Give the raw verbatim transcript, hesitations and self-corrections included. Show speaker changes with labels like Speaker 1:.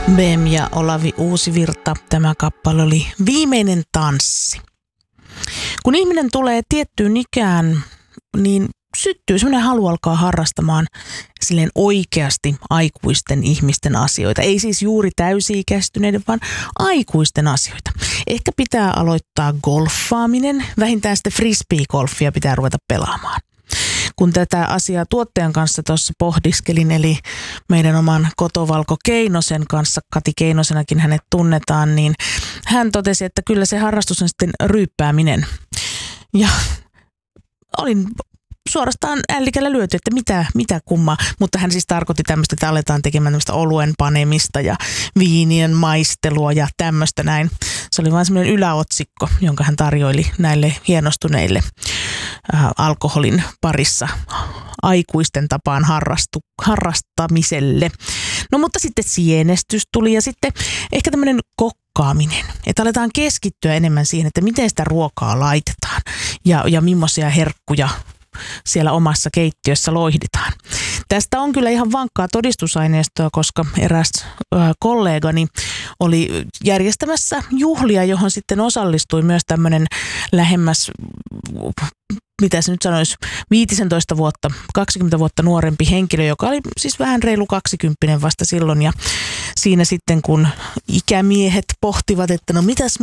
Speaker 1: Bem ja Olavi Uusivirta, tämä kappale oli Viimeinen tanssi. Kun ihminen tulee tiettyyn ikään, niin syttyy semmoinen halu alkaa harrastamaan silleen oikeasti aikuisten ihmisten asioita. Ei siis juuri täysi-ikäistyneiden, vaan aikuisten asioita. Ehkä pitää aloittaa golfaaminen, vähintään sitten frisbee-golfia pitää ruveta pelaamaan. Kun tätä asiaa tuottajan kanssa tuossa pohdiskelin, eli meidän oman Kotovalko Keinosen kanssa, Kati Keinosenakin hänet tunnetaan, niin hän totesi, että kyllä se harrastus on sitten ryyppääminen. Ja olin suorastaan ällikällä lyöty, että mitä, mitä kummaa, mutta hän siis tarkoitti tämmöistä, että aletaan tekemään tämmöistä oluen panemista ja viinien maistelua ja tämmöistä näin. Se oli vain semmoinen yläotsikko, jonka hän tarjoili näille hienostuneille äh, alkoholin parissa aikuisten tapaan harrastu, harrastamiselle. No mutta sitten sienestys tuli ja sitten ehkä tämmöinen kokkaaminen, että aletaan keskittyä enemmän siihen, että miten sitä ruokaa laitetaan ja, ja millaisia herkkuja siellä omassa keittiössä loihditaan. Tästä on kyllä ihan vankkaa todistusaineistoa, koska eräs kollegani oli järjestämässä juhlia, johon sitten osallistui myös tämmöinen lähemmäs, mitä se nyt sanoisi, viisitoista vuotta, kaksikymmentä vuotta nuorempi henkilö, joka oli siis vähän reilu kaksikymppinen vasta silloin. Ja siinä sitten kun ikämiehet pohtivat, että no mitäs me